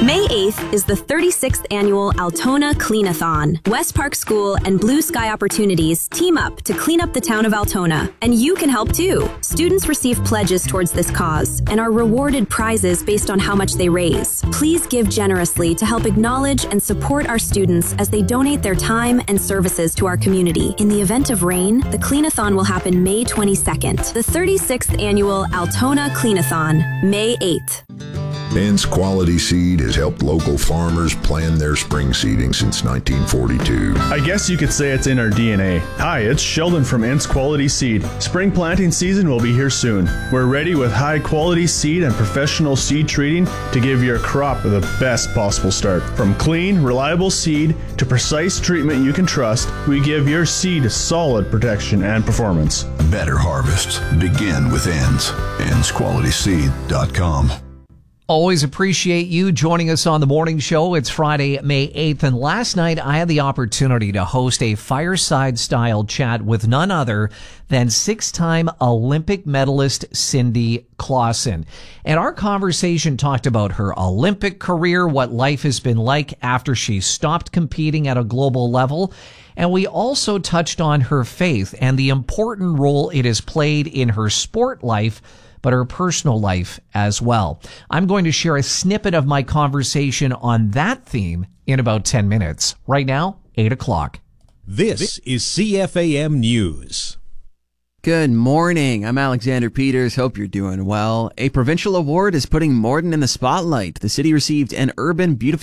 May 8th is the 36th annual Altona Clean-a-thon. West Park School and Blue Sky Opportunities team up to clean up the town of Altona, and you can help too. Students receive pledges towards this cause and are rewarded prizes based on how much they raise. Please give generously to help acknowledge and support our students as they donate their time and services to our community. In the event of rain, the Clean-a-thon will happen May 22nd. The 36th annual Altona Clean-a-thon, May 8th. Ence Quality Seed has helped local farmers plan their spring seeding since 1942. I guess you could say it's in our DNA. Hi, it's Sheldon from Ence Quality Seed. Spring planting season will be here soon. We're ready with high quality seed and professional seed treating to give your crop the best possible start. From clean, reliable seed to precise treatment you can trust, we give your seed solid protection and performance. Better harvests begin with Ence. EnceQualitySeed.com. Always appreciate you joining us on the morning show. It's Friday, May 8th, and last night I had the opportunity to host a fireside-style chat with none other than six-time Olympic medalist Cindy Clausen. And our conversation talked about her Olympic career, what life has been like after she stopped competing at a global level, and we also touched on her faith and the important role it has played in her sport life, but her personal life as well. I'm going to share a snippet of my conversation on that theme in about 10 minutes. Right now, 8 o'clock. This is CFAM News. Good morning. I'm Alexander Peters. Hope you're doing well. A provincial award is putting Morden in the spotlight. The city received an urban beautification